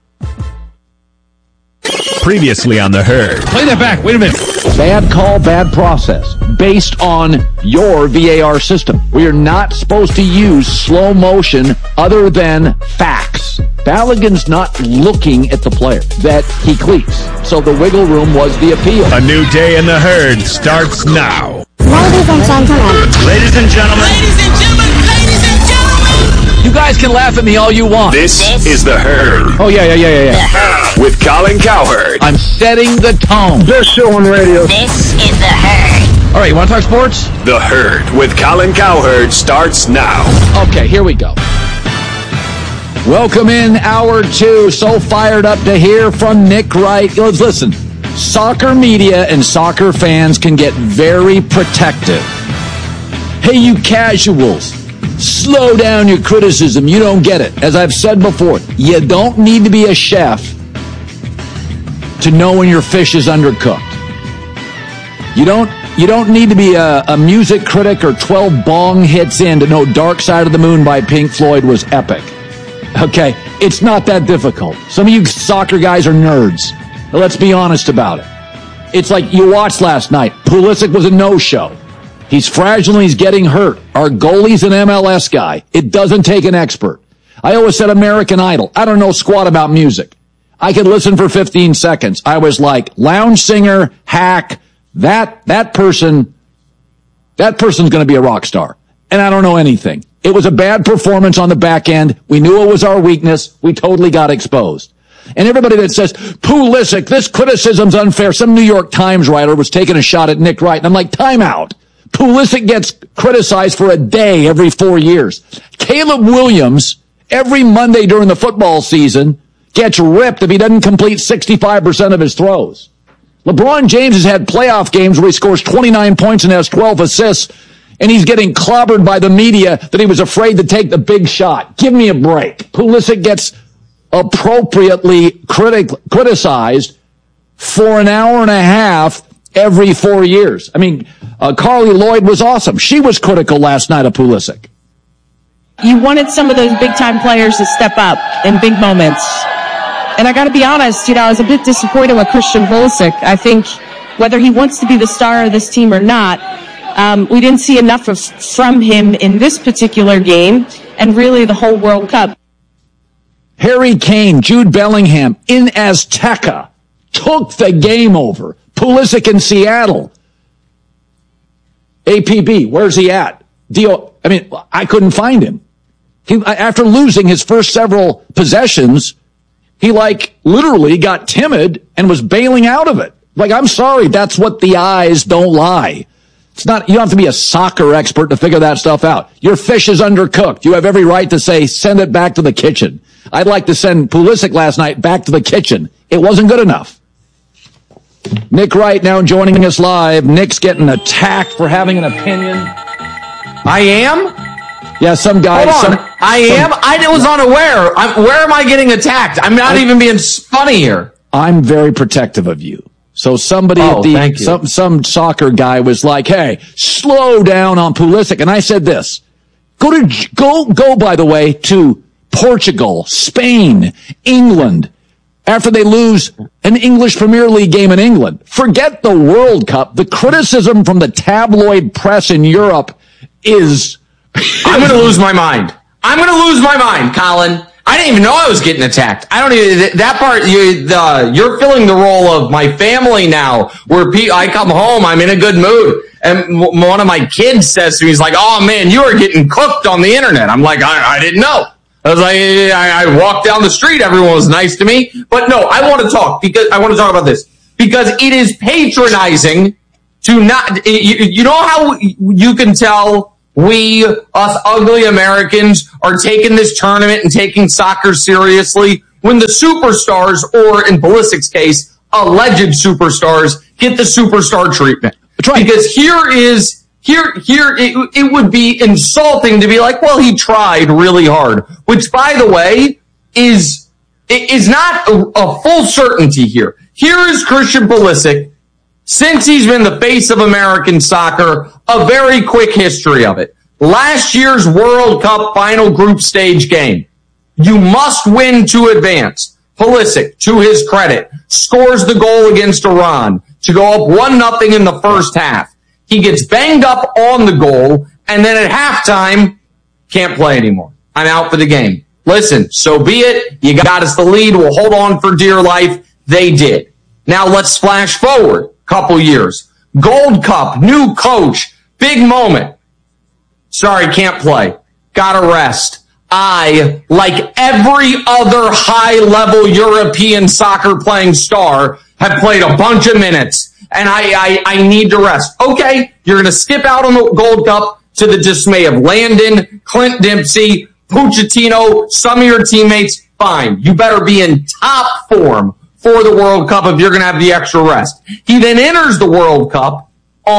Previously on The Herd.
Play that back. Wait a minute. Bad call, bad process. Based on your V A R system. We are not supposed to use slow motion other than facts. Balogun's not looking at the player that he cleats. So the wiggle room was the appeal.
A new day in The Herd starts now.
Ladies and gentlemen.
Ladies and gentlemen.
Ladies and gentlemen. Ladies and gentlemen.
You guys can laugh at me all you want.
This, this is The Herd.
Oh, yeah, yeah, yeah, yeah, yeah.
With Colin Cowherd.
I'm setting the tone.
Best show on radio. This is The Herd.
All right, you want to talk sports?
The Herd with Colin Cowherd starts now.
Okay, here we go. Welcome in hour two. So fired up to hear from Nick Wright. Let's listen. Soccer media and soccer fans can get very protective. Hey, you casuals, slow down your criticism. You don't get it. As I've said before, you don't need to be a chef to know when your fish is undercooked. You don't you don't need to be a, a music critic or twelve bong hits in to know Dark Side of the Moon by Pink Floyd was epic. Okay, it's not that difficult. Some of you soccer guys are nerds. Let's be honest about it. It's like you watched last night. Pulisic was a no-show. He's fragile and he's getting hurt. Our goalie's an M L S guy. It doesn't take an expert. I always said American Idol. I don't know squat about music. I could listen for fifteen seconds. I was like, lounge singer, hack, that, that person, that person's going to be a rock star. And I don't know anything. It was a bad performance on the back end. We knew it was our weakness. We totally got exposed. And everybody that says, Pulisic, this criticism's unfair. Some New York Times writer was taking a shot at Nick Wright. And I'm like, time out. Pulisic gets criticized for a day every four years. Caleb Williams, every Monday during the football season, gets ripped if he doesn't complete sixty-five percent of his throws. LeBron James has had playoff games where he scores twenty-nine points and has twelve assists, and he's getting clobbered by the media that he was afraid to take the big shot. Give me a break. Pulisic gets appropriately critic- criticized for an hour and a half every four years. I mean, uh, Carly Lloyd was awesome. She was critical last night of Pulisic.
You wanted some of those big-time players to step up in big moments. And I got to be honest, you know, I was a bit disappointed with Christian Pulisic. I think whether he wants to be the star of this team or not, um, we didn't see enough of, from him in this particular game and really the whole World Cup.
Harry Kane, Jude Bellingham in Azteca took the game over. Pulisic in Seattle. A P B, where's he at? Dio, I mean, I couldn't find him. He, after losing his first several possessions, he like literally got timid and was bailing out of it. Like, I'm sorry, that's what the eyes don't lie. It's not, you don't have to be a soccer expert to figure that stuff out. Your fish is undercooked. You have every right to say, send it back to the kitchen. I'd like to send Pulisic last night back to the kitchen. It wasn't good enough. Nick Wright now joining us live. Nick's getting attacked for having an opinion.
I am?
Yeah, some guy.
Hold on.
Some,
I am?
some,
I was unaware. I'm, where am I getting attacked? I'm not I, even being funny here.
I'm very protective of you. So somebody
oh,
at the,
thank you.
some, some soccer guy was like, hey, slow down on Pulisic. And I said this, go to, go, go, by the way, to Portugal, Spain, England, after they lose an English Premier League game in England. Forget the World Cup. The criticism from the tabloid press in Europe is...
I'm going to lose my mind. I'm going to lose my mind, Colin. I didn't even know I was getting attacked. I don't even, that part, you, the, you're filling the role of my family now, where pe- I come home, I'm in a good mood. And w- one of my kids says to me, he's like, oh man, you are getting cooked on the internet. I'm like, I, I didn't know. I was like, I, I walked down the street, everyone was nice to me. But no, I want to talk because I want to talk about this because it is patronizing to not, you, you know how you can tell we, us ugly Americans, are taking this tournament and taking soccer seriously when the superstars, or in Pulisic's case, alleged superstars, get the superstar treatment. That's right. Because here is, here, here, it, it would be insulting to be like, well, he tried really hard, which, by the way, is, is not a, a full certainty here. Here is Christian Pulisic, since he's been the face of American soccer, a very quick history of it. Last year's World Cup final group stage game. You must win to advance. Pulisic, to his credit, scores the goal against Iran to go up one nothing in the first half. He gets banged up on the goal, and then at halftime, can't play anymore. I'm out for the game. Listen, so be it. You got us the lead. We'll hold on for dear life. They did. Now let's flash forward. Couple years. Gold Cup, new coach, big moment. Sorry, can't play. Gotta rest. I, like every other high-level European soccer-playing star, have played a bunch of minutes, and I, I, I need to rest. Okay, you're gonna skip out on the Gold Cup to the dismay of Landon, Clint Dempsey, Pochettino, some of your teammates. Fine. You better be in top form for the World Cup if you're going to have the extra rest. He then enters the World Cup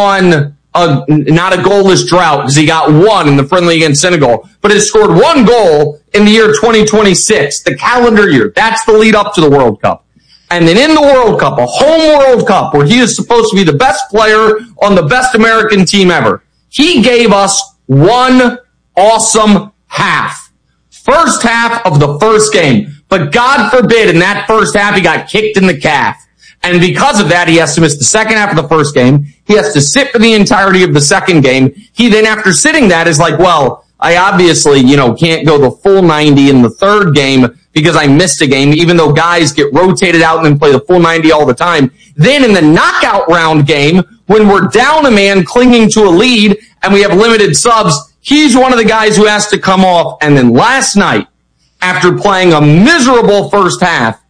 on a, not a goalless drought because he got one in the friendly against Senegal, but has scored one goal in the year twenty twenty-six, the calendar year. That's the lead up to the World Cup. And then in the World Cup, a home World Cup where he is supposed to be the best player on the best American team ever, he gave us one awesome half. First half of the first game. But God forbid, in that first half, he got kicked in the calf. And because of that, he has to miss the second half of the first game. He has to sit for the entirety of the second game. He then, after sitting that, is like, well, I obviously, you know, can't go the full ninety in the third game because I missed a game, even though guys get rotated out and then play the full ninety all the time. Then in the knockout round game, when we're down a man clinging to a lead and we have limited subs, he's one of the guys who has to come off. And then last night, after playing a miserable first half,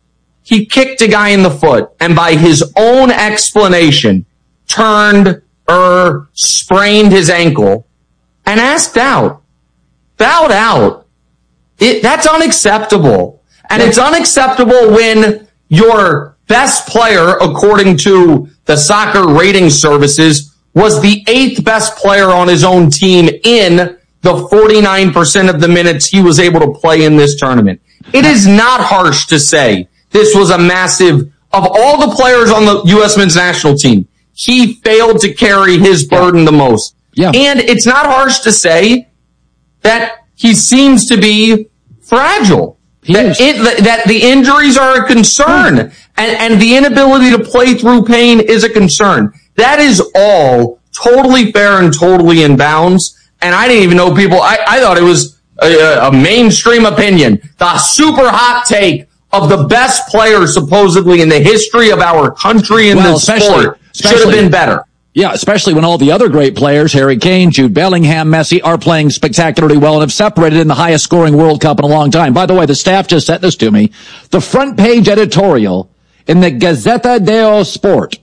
he kicked a guy in the foot and by his own explanation turned or sprained his ankle and asked out. Bowed out. It, that's unacceptable. And it's unacceptable when your best player, according to the soccer rating services, was the eighth best player on his own team in the forty-nine percent of the minutes he was able to play in this tournament. It is not harsh to say this was a massive, of all the players on the U S men's national team, he failed to carry his burden the most.
Yeah.
And it's not harsh to say that he seems to be fragile. That, it, that the injuries are a concern, and, and the inability to play through pain is a concern. That is all totally fair and totally in bounds. And I didn't even know people, I, I thought it was a, a mainstream opinion. The super hot take of the best player supposedly in the history of our country in
well,
this sport should have been better.
Yeah, especially when all the other great players, Harry Kane, Jude Bellingham, Messi, are playing spectacularly well and have separated in the highest scoring World Cup in a long time. By the way, the staff just sent this to me. The front page editorial in the Gazzetta dello Sport.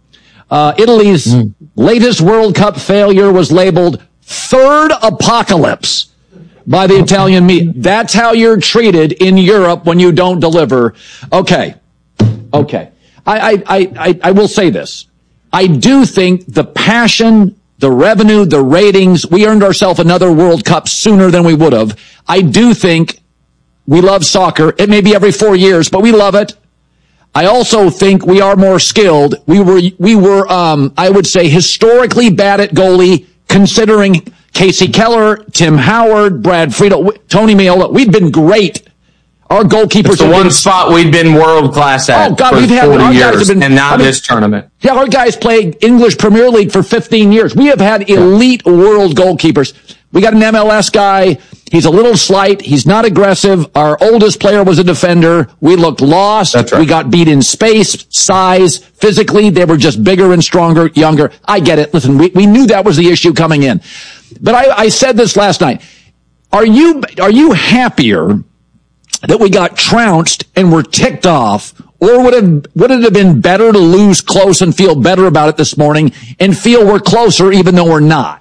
Uh, Italy's mm. latest World Cup failure was labeled third apocalypse by the Italian media. That's how you're treated in Europe when you don't deliver. Okay. Okay. I, I, I, I will say this. I do think the passion, the revenue, the ratings, we earned ourselves another World Cup sooner than we would have. I do think we love soccer. It may be every four years, but we love it. I also think we are more skilled. We were, we were, um, I would say historically bad at goalie, considering Casey Keller, Tim Howard, Brad Friedel, Tony Meola. We've been great. Our goalkeepers.
It's the one
been,
spot we'd been world class at
oh, God,
for
we've had,
forty
our
years,
guys have been,
and now
I mean,
this tournament.
Yeah, our guys play English Premier League for fifteen years. We have had elite world goalkeepers. We got an M L S guy. He's a little slight. He's not aggressive. Our oldest player was a defender. We looked lost.
That's right.
We got beat in space, size, physically. They were just bigger and stronger, younger. I get it. Listen, we, we knew that was the issue coming in. But I, I said this last night. Are you, are you happier that we got trounced and were ticked off, or would it, would it have been better to lose close and feel better about it this morning and feel we're closer even though we're not?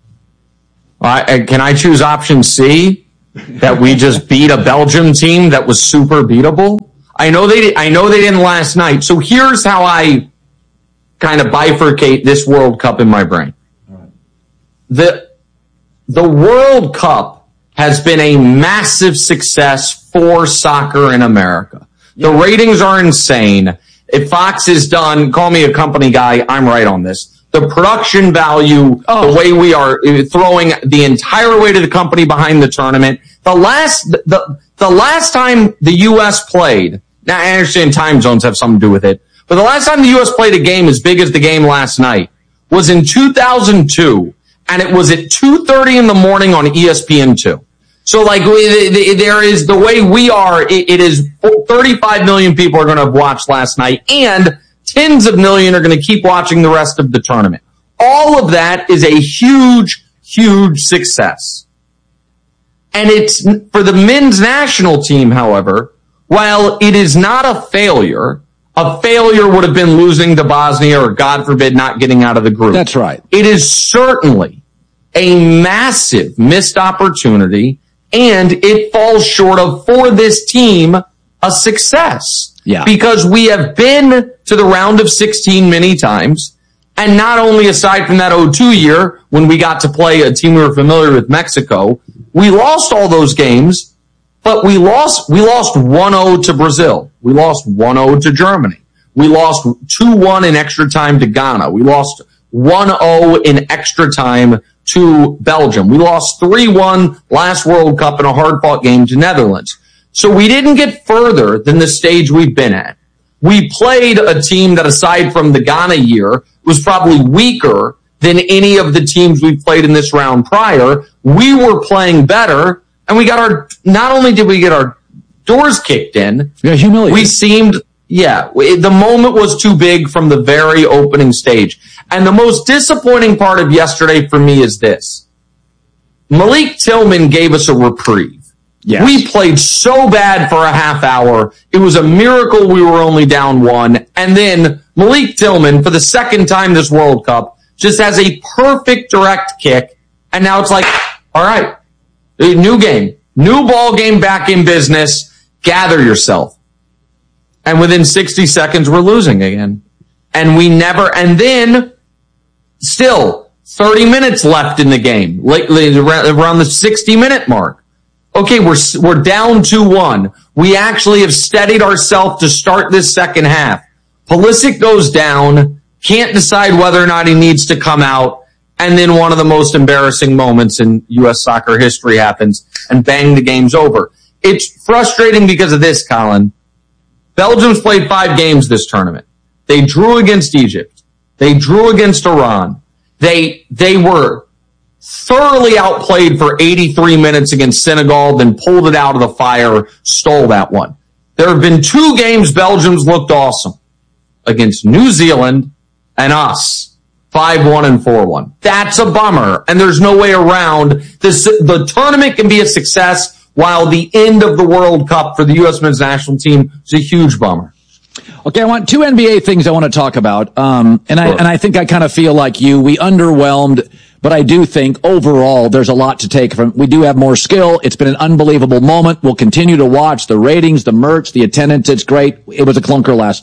Uh, can I choose option C, that we just beat a Belgium team that was super beatable? I know they, I know they didn't last night. So here's how I kind of bifurcate this World Cup in my brain. The, the World Cup has been a massive success for soccer in America. The ratings are insane. If Fox is done, call me a company guy, I'm right on this. The production value, oh. the way we are throwing the entire weight of the company behind the tournament. The last, the, the last time the U S played, now I understand time zones have something to do with it, but the last time the U S played a game as big as the game last night was in two thousand two, and it was at two thirty in the morning on E S P N two. So like, there is the way we are, it is thirty-five million people are going to have watched last night, and tens of million are going to keep watching the rest of the tournament. All of that is a huge, huge success. And it's for the men's national team, however, while it is not a failure, a failure would have been losing to Bosnia or, God forbid, not getting out of the group.
That's right.
It is certainly a massive missed opportunity, and it falls short of, for this team, a success.
Yeah.
Because we have been to the round of sixteen many times. And not only aside from that oh two year when we got to play a team we were familiar with, Mexico, we lost all those games, but we lost, we lost one oh to Brazil. We lost one oh to Germany. We lost two one in extra time to Ghana. We lost one oh in extra time to Belgium. We lost three one last World Cup in a hard fought game to Netherlands. So we didn't get further than the stage we've been at. We played a team that, aside from the Ghana year, was probably weaker than any of the teams we played in this round prior. We were playing better, and we got our, not only did we get our doors kicked in,
yeah, humiliated.
We seemed, yeah, the moment was too big from the very opening stage. And the most disappointing part of yesterday for me is this. Malik Tillman gave us a reprieve.
Yes.
We played so bad for a half hour. It was a miracle we were only down one. And then Malik Tillman, for the second time this World Cup, just has a perfect direct kick. And now it's like, all right, new game, new ball game, back in business. Gather yourself. And within sixty seconds, we're losing again. And we never, and then still thirty minutes left in the game, around the sixty minute mark. Okay, we're we're down two one. We actually have steadied ourselves to start this second half. Pulisic goes down, can't decide whether or not he needs to come out, and then one of the most embarrassing moments in U S soccer history happens, and bang, the game's over. It's frustrating because of this, Colin. Belgium's played five games this tournament. They drew against Egypt. They drew against Iran. They they were thoroughly outplayed for eighty-three minutes against Senegal, then pulled it out of the fire, stole that one. There have been two games Belgium's looked awesome, against New Zealand and us, five one and four one. That's a bummer, and there's no way around this. The tournament can be a success, while the end of the World Cup for the U S men's national team is a huge bummer.
Okay, I want two N B A things I want to talk about, um, and I
sure.
and I think I kind of feel like you. We underwhelmed, but I do think overall there's a lot to take from. We do have more skill. It's been an unbelievable moment. We'll continue to watch the ratings, the merch, the attendance. It's great. It was a clunker last night.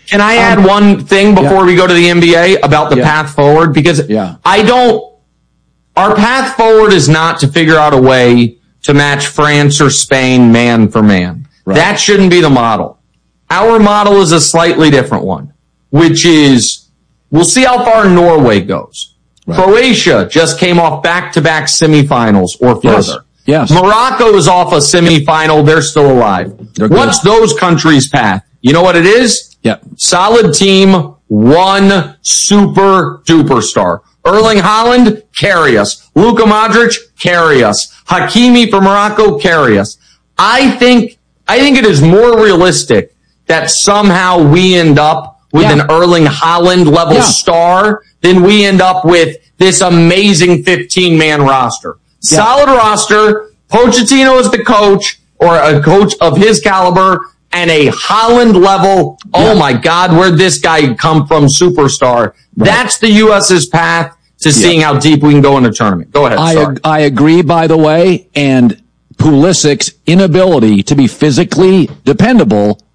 Can I add um, one thing before yeah. we go to the N B A about the yeah. path forward? Because
yeah.
I don't, our path forward is not to figure out a way to match France or Spain man for man. Right. That shouldn't be the model. Our model is a slightly different one, which is we'll see how far Norway goes. Right. Croatia just came off back-to-back semifinals or further.
Yes. yes.
Morocco is off a semifinal. They're still alive.
They're
What's those countries' path? You know what it is?
Yep.
Solid team, one super duper star. Erling Haaland, carry us. Luka Modric, carry us. Hakimi for Morocco, carry us. I think, I think it is more realistic that somehow we end up with yeah. an Erling Haaland level yeah. star than we end up with this amazing fifteen man roster. Yeah. Solid roster. Pochettino is the coach or a coach of his caliber and a Haaland level. Yeah. Oh my God, where'd this guy come from? Superstar. Right. That's the U S's path to seeing yeah. how deep we can go in a tournament. Go ahead.
I,
sorry.
ag- I agree, by the way, and Pulisic's inability to be physically dependable